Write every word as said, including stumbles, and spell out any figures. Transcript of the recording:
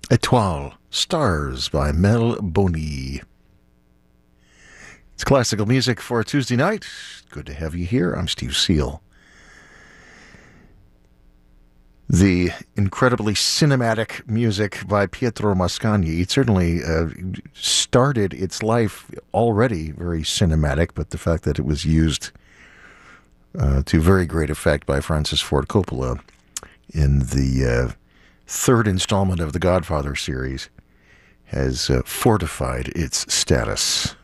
Étoile, Stars by Mel Boni. It's classical music for a Tuesday night. Good to have you here. I'm Steve Seal. The incredibly cinematic music by Pietro Mascagni. It certainly uh, started its life already very cinematic, but the fact that it was used uh, to very great effect by Francis Ford Coppola in the uh, third installment of the Godfather series has uh, fortified its status.